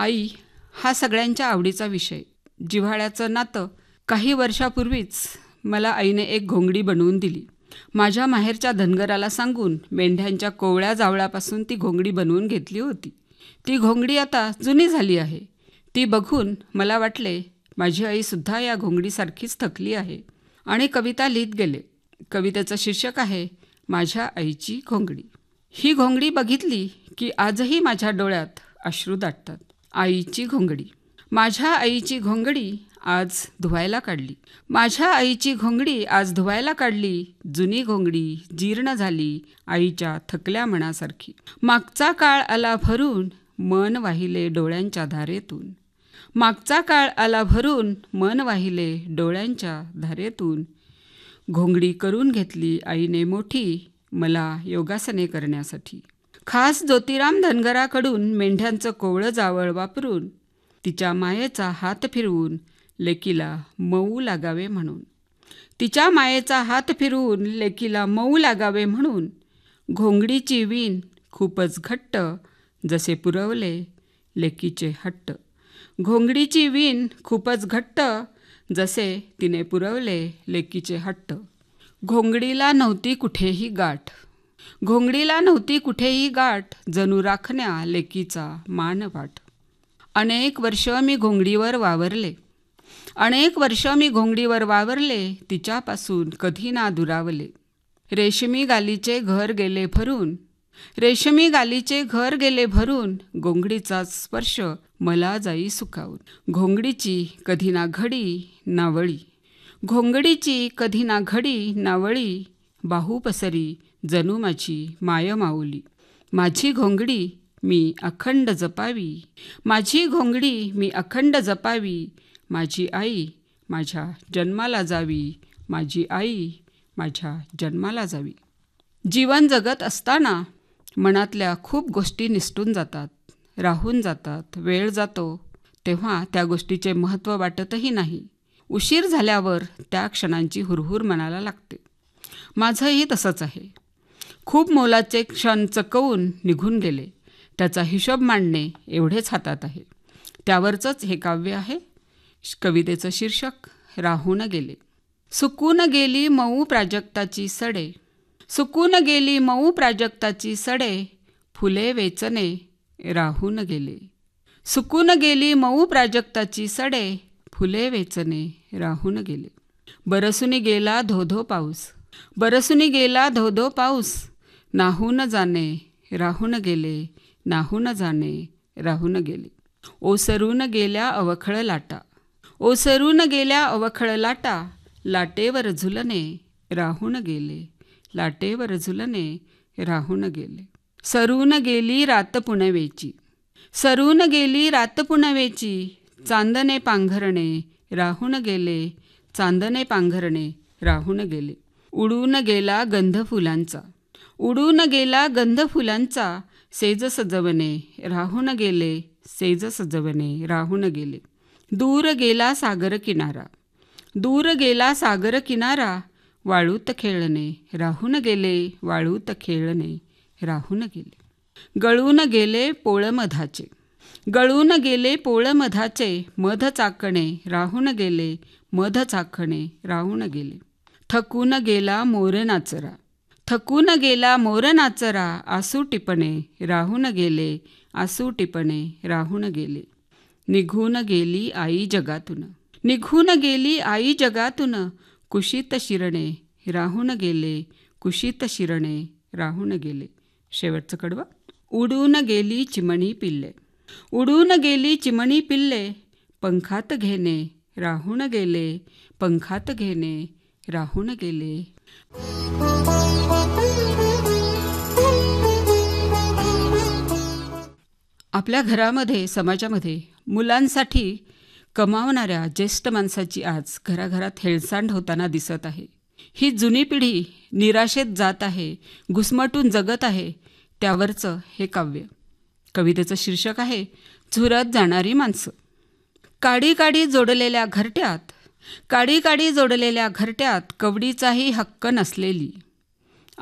आई हा सगळ्यांच्या आवडीचा विषय. जिव्हाळ्याचं नातं. काही वर्षापूर्वीच मला आईने एक घोंगडी बनवून दिली. माझ्या माहेरच्या धनगराला सांगून मेंढ्यांच्या कोवळ्या जावळापासून ती घोंगडी बनवून घेतली होती. ती घोंगडी आता जुनी झाली आहे. ती बघून मला वाटले माझी आईसुद्धा या घोंगडीसारखीच थकली आहे आणि कविता लिहित गेले. कवितेचं शीर्षक आहे माझ्या आईची घोंगडी. ही घोंगडी बघितली की आजही माझ्या डोळ्यात अश्रू दाटतात. आईची घोंगडी. माझ्या आईची घोंगडी आज धुवायला काढली. माझ्या आईची घोंगडी आज धुवायला काढली. जुनी घोंगडी जीर्ण झाली आईच्या थकल्या मनासारखी. मागचा काळ आला भरून मन वाहिले डोळ्यांच्या धारेतून. मागचा काळ आला भरून मन वाहिले डोळ्यांच्या धारेतून. घोंगडी करून घेतली आईने मोठी मला योगासने करण्यासाठी. खास ज्योतिराम धनगराकडून मेंढ्यांचं कोवळं जावळ वापरून तिच्या मायेचा हात फिरवून लेकीला मऊ लागावे म्हणून. तिच्या मायेचा हात फिरवून लेकीला मऊ लागावे म्हणून घोंगडीची वीण खूपच घट्ट जसे पुरवले लेकीचे हट्ट. घोंगडीची वीण खूपच घट्ट जसे तिने पुरवले लेकीचे हट्ट. घोंगडीला नव्हती कुठेही गाठ. घोंगडीला नव्हती कुठेही गाठ जणू राखण्या लेकीचा मानवाट. अनेक वर्ष मी घोंगडीवर वावरले. अनेक वर्ष मी घोंगडीवर वावरले तिच्यापासून कधी ना दुरावले. रेशमी गालीचे घर गेले भरून. रेशमी गालीचे घर गेले भरून घोंगडीचा स्पर्श मला जाई सुखावून. घोंगडीची कधी ना घडी ना वळी. घोंगडीची कधी ना घडी ना वळी. बाहू पसरी जणू माझी माय माऊली. माझी घोंगडी मी अखंड जपावी. माझी घोंगडी मी अखंड जपावी. माझी आई माझ्या जन्माला जावी. माझी आई माझ्या जन्माला जावी. जीवन जगत असताना मनातल्या खूप गोष्टी निसटून जातात, राहून जातात. वेळ जातो तेव्हा त्या गोष्टीचे महत्त्व वाटतही नाही. उशीर झाल्यावर त्या क्षणांची हुरहुर मनाला लागते. माझंही तसंच आहे. खूप मोलाचे क्षण चकवून निघून गेले. त्याचा हिशोब मांडणे एवढेच हातात आहे. त्यावरचंच हे काव्य आहे. कवितेचं शीर्षक राहून गेले. सुकून गेली मऊ प्राजक्ताची सडे. सुकून गेली मऊ प्राजक्ताची सडे. फुले वेचणे राहून गेले. सुकून गेली मऊ प्राजक्ताची सडे. फुले वेचणे राहून गेले. बरसुनी गेला धोधो पाऊस. बरसुनी गेला धोधो पाऊस. नाहून जाणे राहून गेले. नाहून जाणे राहून गेले. ओसरून गेल्या अवखळ लाटा. ओसरून गेल्या अवखळ लाटा. लाटेवर झुलणे राहून गेले. लाटेवर झुलणे राहून गेले. सरून गेली रात पुनवेची. सरून गेली रात पुनवेची. चांदणे पांघरणे राहून गेले. चांदणे पांघरणे राहून गेले. उडून गेला गंध फुलांचा. उडून गेला गंध फुलांचा. सेज सजवणे राहून गेले. सेज सजवणे राहून गेले. दूर गेला सागर किनारा. दूर गेला सागर किनारा. वाळूत खेळणे राहून गेले. वाळूत खेळणे राहून गेले. गळून गेले पोळ मधाचे. गळून गेले पोळ मधाचे. मध चाकणे राहून गेले. मध चाखणे राहून गेले. थकून गेला मोर नाचरा. थकून गेला मोर नाचरा. आसू टिपणे राहून गेले. आसू टिपणे राहून गेले. निघून गेली आई जगातून. निघून गेली आई जगातून. कुशीत शिरणे राहून गेले. कुशीत शिरणे राहून गेले. शेवटचं कडवं. उडून गेली चिमणी पिल्ले. उडून गेली चिमणी पिल्ले. पंखात घेणे राहून गेले. पंखात घेणे राहून गेले. आपल्या घरामध्ये, समाजामध्ये मुलांसाठी कमावणाऱ्या ज्येष्ठ माणसाची आज घराघरात हेळसांड होताना दिसत आहे. ही जुनी पिढी निराशेत जात आहे, घुसमटून जगत आहे. त्यावरचं हे काव्य. कवितेचं शीर्षक आहे झुरत जाणारी माणसं. काडी काडी जोडलेल्या घरट्यात. काडी काडी जोडलेल्या घरट्यात कवडीचाही हक्क नसलेली.